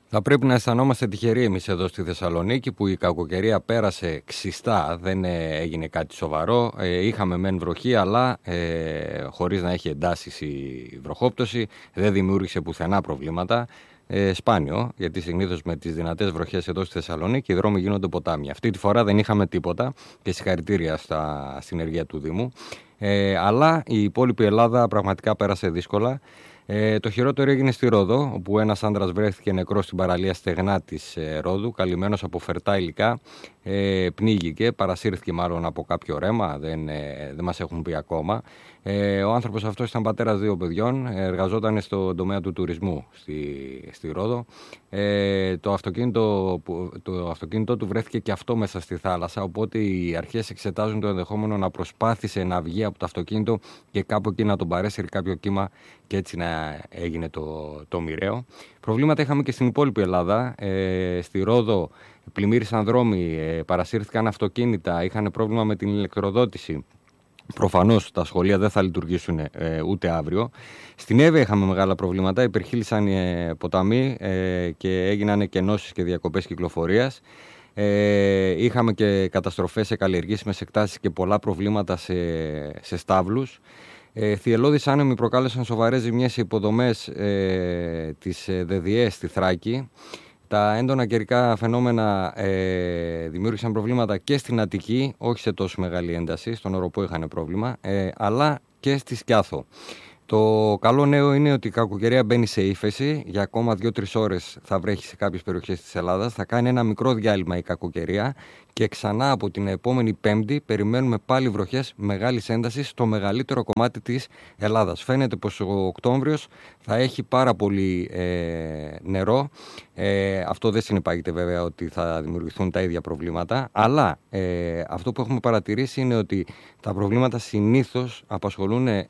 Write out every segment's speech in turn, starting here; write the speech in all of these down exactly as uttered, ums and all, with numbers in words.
Θα πρέπει να αισθανόμαστε τυχεροί εμείς εδώ στη Θεσσαλονίκη που η κακοκαιρία πέρασε ξιστά, δεν έγινε κάτι σοβαρό. Ε, είχαμε μεν βροχή, αλλά ε, χωρίς να έχει εντάσεις η βροχόπτωση, δεν δημιούργησε πουθενά προβλήματα. Ε, σπάνιο, γιατί συνήθως με τις δυνατές βροχές εδώ στη Θεσσαλονίκη οι δρόμοι γίνονται ποτάμια. Αυτή τη φορά δεν είχαμε τίποτα και συγχαρητήρια στα, στην ενεργεία του Δήμου. Ε, αλλά η υπόλοιπη Ελλάδα πραγματικά πέρασε δύσκολα. Ε, το χειρότερο έγινε στη Ρόδο, όπου ένας άντρας βρέθηκε νεκρός στην παραλία στεγνά της ε, Ρόδου, καλυμμένος από φερτά υλικά, ε, πνίγηκε, παρασύρθηκε μάλλον από κάποιο ρέμα, δεν, ε, δεν μας έχουν πει ακόμα. Ε, ο άνθρωπος αυτός ήταν πατέρας δύο παιδιών, εργαζόταν στον τομέα του τουρισμού στη, στη Ρόδο. Ε, το, αυτοκίνητο, το αυτοκίνητο του βρέθηκε και αυτό μέσα στη θάλασσα, οπότε οι αρχές εξετάζουν το ενδεχόμενο να προσπάθησε να βγει από το αυτοκίνητο και κάπου εκεί να τον παρέσυρε κάποιο κύμα και έτσι να έγινε το, το μοιραίο. Προβλήματα είχαμε και στην υπόλοιπη Ελλάδα. Ε, στη Ρόδο πλημμύρισαν δρόμοι, ε, παρασύρθηκαν αυτοκίνητα, είχαν πρόβλημα με την ηλεκτροδότηση. Προφανώς τα σχολεία δεν θα λειτουργήσουν ε, ούτε αύριο. Στην Εύβοια είχαμε μεγάλα προβλήματα, υπερχείλησαν ε, ποταμοί ε, και έγιναν εκενώσεις και διακοπές κυκλοφορίας. Ε, είχαμε και καταστροφές σε καλλιεργήσιμες εκτάσεις και πολλά προβλήματα σε, σε στάβλους. Ε, Θυελλώδεις άνεμοι προκάλεσαν σοβαρές ζημιές σε υποδομές ε, της ε, ΔΔΕ στη Θράκη. Τα έντονα καιρικά φαινόμενα ε, δημιούργησαν προβλήματα και στην Αττική, όχι σε τόσο μεγάλη ένταση, στον Οροπό είχαν πρόβλημα, ε, αλλά και στη Σκιάθο. Το καλό νέο είναι ότι η κακοκαιρία μπαίνει σε ύφεση. Για ακόμα δύο τρεις ώρες θα βρέχει σε κάποιες περιοχές της Ελλάδας. Θα κάνει ένα μικρό διάλειμμα η κακοκαιρία και ξανά από την επόμενη Πέμπτη περιμένουμε πάλι βροχές μεγάλης έντασης στο μεγαλύτερο κομμάτι της Ελλάδας. Φαίνεται πως ο Οκτώβριος θα έχει πάρα πολύ ε, νερό. Ε, αυτό δεν συνεπάγεται βέβαια ότι θα δημιουργηθούν τα ίδια προβλήματα, αλλά ε, αυτό που έχουμε παρατηρήσει είναι ότι τα προβλήματα συνήθως απασχολούν ε,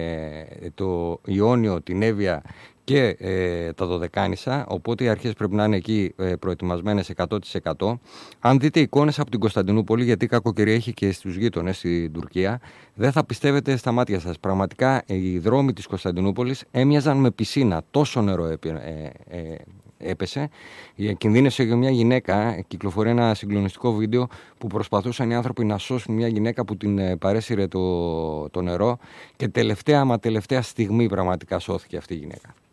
το Ιόνιο, την Εύβοια και ε, τα Δωδεκάνησα, οπότε οι αρχές πρέπει να είναι εκεί ε, προετοιμασμένες εκατό τοις εκατό. Αν δείτε εικόνες από την Κωνσταντινούπολη, γιατί η κακοκαιρία έχει και στους γείτονες στην Τουρκία, δεν θα πιστεύετε στα μάτια σας. Πραγματικά οι δρόμοι της Κωνσταντινούπολης έμοιαζαν με πισίνα, τόσο νερό ε, ε, ε, έπεσε. Κινδύνευσε για μια γυναίκα, κυκλοφορεί ένα συγκλονιστικό βίντεο που προσπαθούσαν οι άνθρωποι να σώσουν μια γυναίκα που την παρέσυρε το, το νερό και τελευταία μα τελευταία στιγμή πραγματικά σώθηκε αυτή η γυναίκα.